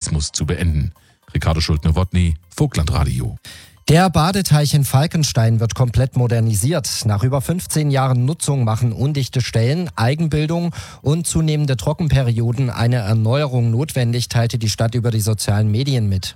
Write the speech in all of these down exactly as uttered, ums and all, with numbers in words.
Tourismus zu beenden. Ricardo Schuldner-Wodny, Vogtlandradio. Der Badeteich in Falkenstein wird komplett modernisiert. Nach über fünfzehn Jahren Nutzung machen undichte Stellen, Eigenbildung und zunehmende Trockenperioden eine Erneuerung notwendig, teilte die Stadt über die sozialen Medien mit.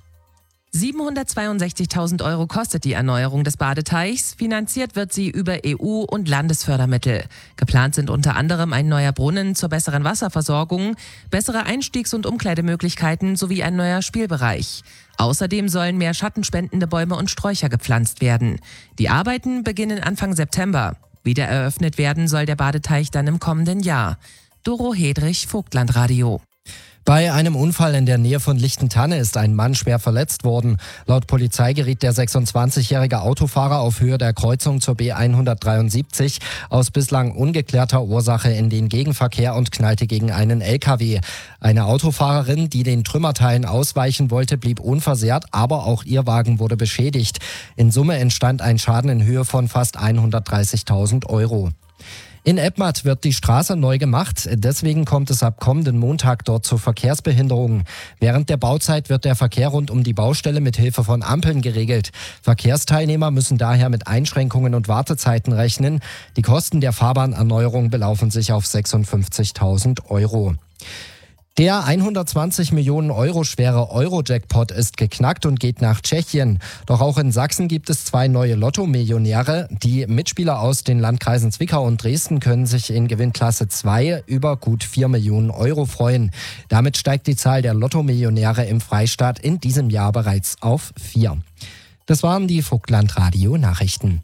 siebenhundertzweiundsechzigtausend Euro kostet die Erneuerung des Badeteichs. Finanziert wird sie über E U- und Landesfördermittel. Geplant sind unter anderem ein neuer Brunnen zur besseren Wasserversorgung, bessere Einstiegs- und Umkleidemöglichkeiten sowie ein neuer Spielbereich. Außerdem sollen mehr schattenspendende Bäume und Sträucher gepflanzt werden. Die Arbeiten beginnen Anfang September. Wieder eröffnet werden soll der Badeteich dann im kommenden Jahr. Doro Hedrich, Vogtlandradio. Bei einem Unfall in der Nähe von Lichtentanne ist ein Mann schwer verletzt worden. Laut Polizei geriet der sechsundzwanzigjährige Autofahrer auf Höhe der Kreuzung zur B hundertdreiundsiebzig aus bislang ungeklärter Ursache in den Gegenverkehr und knallte gegen einen L K W. Eine Autofahrerin, die den Trümmerteilen ausweichen wollte, blieb unversehrt, aber auch ihr Wagen wurde beschädigt. In Summe entstand ein Schaden in Höhe von fast hundertdreißigtausend Euro. In Eppmatt wird die Straße neu gemacht, deswegen kommt es ab kommenden Montag dort zu Verkehrsbehinderungen. Während der Bauzeit wird der Verkehr rund um die Baustelle mit Hilfe von Ampeln geregelt. Verkehrsteilnehmer müssen daher mit Einschränkungen und Wartezeiten rechnen. Die Kosten der Fahrbahnerneuerung belaufen sich auf sechsundfünfzigtausend Euro. Der hundertzwanzig Millionen Euro schwere Euro-Jackpot ist geknackt und geht nach Tschechien. Doch auch in Sachsen gibt es zwei neue Lotto-Millionäre. Die Mitspieler aus den Landkreisen Zwickau und Dresden können sich in Gewinnklasse zwei über gut vier Millionen Euro freuen. Damit steigt die Zahl der Lotto-Millionäre im Freistaat in diesem Jahr bereits auf vier. Das waren die Vogtlandradio-Nachrichten.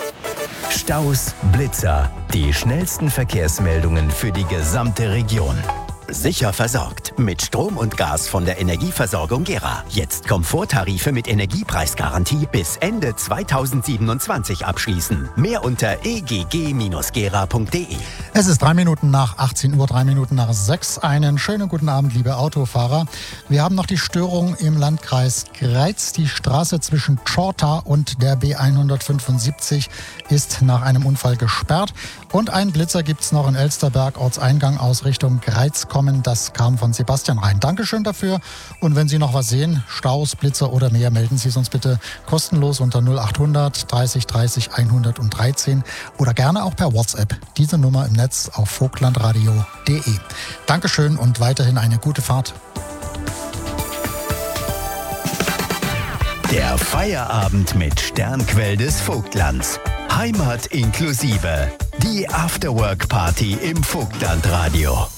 Staus, Blitzer, die schnellsten Verkehrsmeldungen für die gesamte Region. Sicher versorgt mit Strom und Gas von der Energieversorgung Gera. Jetzt Komforttarife mit Energiepreisgarantie bis Ende zweitausendsiebenundzwanzig abschließen. Mehr unter e g g Bindestrich gera Punkt de. Es ist drei Minuten nach achtzehn Uhr, drei Minuten nach sechs. Einen schönen guten Abend, liebe Autofahrer. Wir haben noch die Störung im Landkreis Greiz. Die Straße zwischen Tschorta und der B hundertfünfundsiebzig ist nach einem Unfall gesperrt. Und einen Blitzer gibt es noch in Elsterberg, Ortseingang aus Richtung Greiz kommen. Das kam von Sebastian rein. Dankeschön dafür. Und wenn Sie noch was sehen, Staus, Blitzer oder mehr, melden Sie es uns bitte kostenlos unter null achthundert dreißig dreißig hundertdreizehn oder gerne auch per WhatsApp. Diese Nummer im Netz auf vogtlandradio punkt de. Dankeschön und weiterhin eine gute Fahrt. Der Feierabend mit Sternquell des Vogtlands. Heimat inklusive. Die Afterwork-Party im Vogtlandradio.